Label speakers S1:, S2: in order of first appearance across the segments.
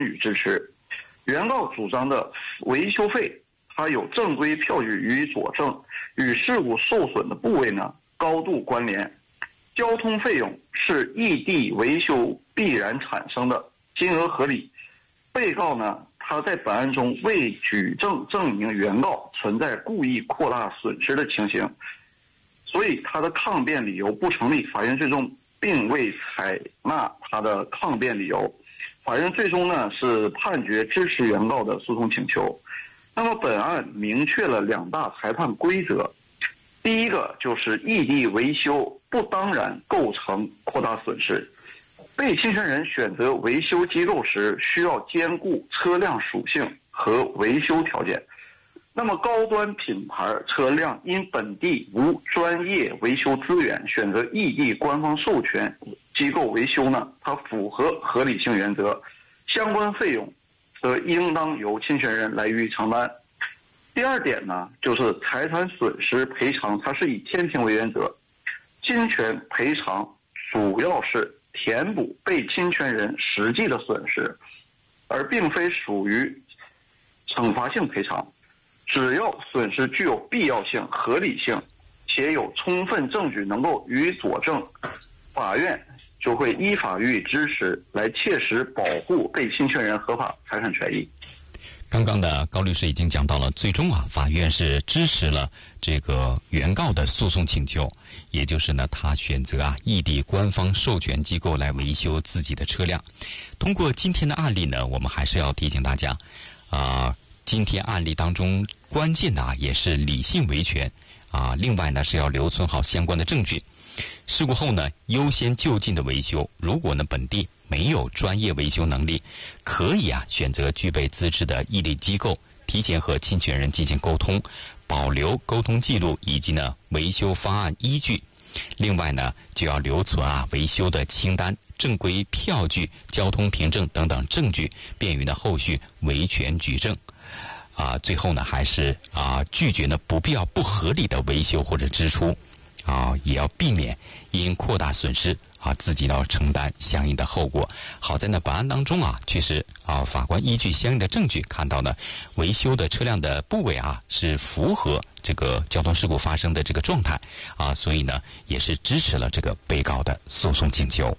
S1: 予支持。原告主张的维修费，它有正规票据予以佐证，与事故受损的部位呢高度关联。交通费用是异地维修必然产生的，金额合理。被告呢，他在本案中未举证证明原告存在故意扩大损失的情形，所以他的抗辩理由不成立，法院最终并未采纳他的抗辩理由。法院最终呢是判决支持原告的诉讼请求。那么本案明确了2大裁判规则，第一个就是异地维修不当然构成扩大损失。被侵权人选择维修机构时，需要兼顾车辆属性和维修条件。那么高端品牌车辆因本地无专业维修资源，选择异地官方授权机构维修呢，它符合合理性原则，相关费用则应当由侵权人来予以承担。第二点呢，就是财产损失赔偿，它是以天平为原则，侵权赔偿主要是填补被侵权人实际的损失，而并非属于惩罚性赔偿。只要损失具有必要性、合理性，且有充分证据能够予以佐证，法院就会依法予以支持，来切实保护被侵权人合法财产权益。
S2: 刚刚的高律师已经讲到了，最终法院是支持了这个原告的诉讼请求，也就是呢，他选择异地官方授权机构来维修自己的车辆。通过今天的案例呢，我们还是要提醒大家，今天案例当中关键的也是理性维权另外呢是要留存好相关的证据。事故后呢，优先就近的维修。如果呢本地没有专业维修能力，可以选择具备资质的异地机构，提前和侵权人进行沟通，保留沟通记录以及呢维修方案依据。另外呢，就要留存维修的清单、正规票据、交通凭证等等证据，便于呢后续维权举证。最后呢，还是拒绝呢不必要、不合理的维修或者支出，也要避免因扩大损失自己要承担相应的后果。好在呢，本案当中确实法官依据相应的证据看到呢，维修的车辆的部位是符合这个交通事故发生的这个状态所以呢，也是支持了这个被告的诉讼请求。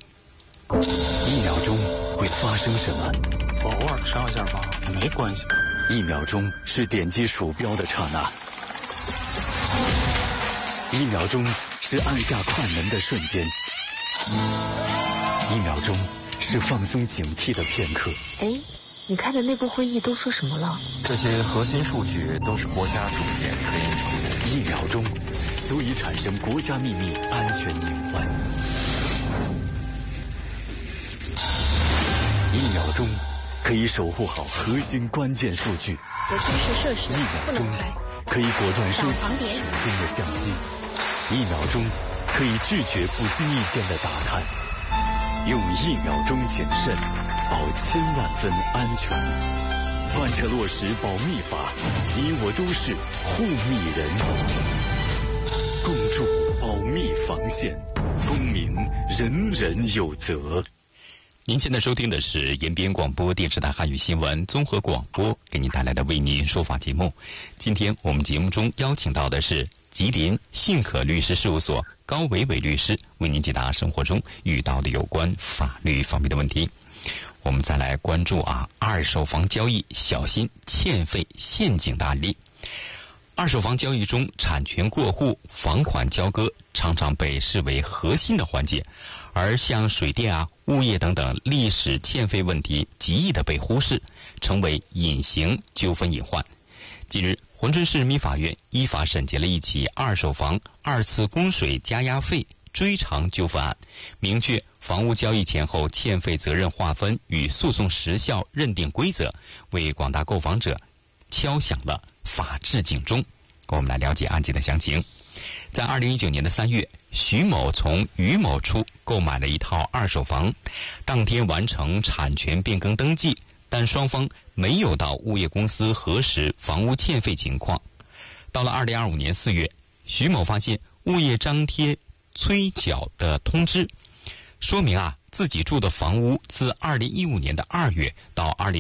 S3: 1秒钟会发生什么？
S4: 偶尔上下吧，没关系。
S3: 1秒钟是点击鼠标的刹那，1秒钟是按下快门的瞬间，1秒钟是放松警惕的片刻。
S5: 你开的内部会议都说什么了？
S4: 这些核心数据都是国家重点科研成果。
S3: 1秒钟足以产生国家秘密安全隐患。1秒钟可以守护好核心关键数据。
S5: 有军事设施
S3: 1秒钟可以果断收起手中的相机。1秒钟可以拒绝不经意间的打探。用1秒钟谨慎，保1000万分安全。贯彻落实保密法，你我都是护密人。共筑保密防线，公民人人有责。
S2: 您现在收听的是延边广播电视台汉语新闻综合广播给您带来的为您说法节目。今天我们节目中邀请到的是吉林信可律师事务所高伟伟律师，为您解答生活中遇到的有关法律方面的问题。我们再来关注二手房交易小心欠费陷阱的案例。二手房交易中，产权过户、房款交割常常被视为核心的环节，而像水电物业等等历史欠费问题极易的被忽视，成为隐形纠纷隐患。近日，珲春市人民法院依法审结了一起二手房2次供水加压费追偿纠纷案，明确房屋交易前后欠费责任划分与诉讼时效认定规则，为广大购房者敲响了法治警钟。我们来了解案件的详情。在2019年的3月，徐某从于某处购买了一套二手房，当天完成产权变更登记，但双方没有到物业公司核实房屋欠费情况。到了2025年4月，徐某发现物业张贴催缴的通知， 说明啊自己住的房屋自2015年的2月到